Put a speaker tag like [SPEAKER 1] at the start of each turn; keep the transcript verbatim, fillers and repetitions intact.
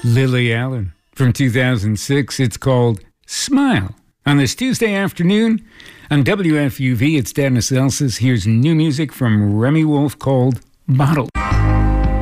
[SPEAKER 1] Lily Allen from two thousand six. It's called Smile. On this Tuesday afternoon on W F U V, it's Dennis Elsas. Here's new music from Remy Wolf called Bottle.